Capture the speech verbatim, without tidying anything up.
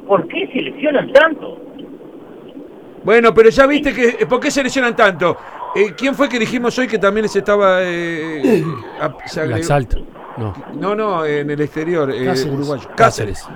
¿por qué seleccionan tanto? Bueno, pero ya viste que... ¿Por qué seleccionan tanto? Eh, ¿Quién fue que dijimos hoy que también se estaba... Eh, a- se La agregó? Salto. No. No, no, en el exterior, eh, Cáceres. uruguayo. Cáceres.